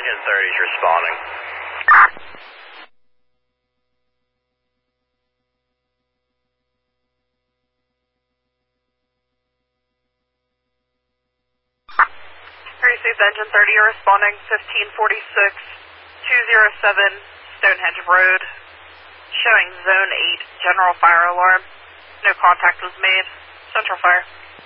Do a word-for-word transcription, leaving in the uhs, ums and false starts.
Engine thirty is responding. Received Engine thirty, you're responding fifteen forty-six, two oh seven Stonehenge Road, showing Zone eight, general fire alarm. No contact was made. Central fire.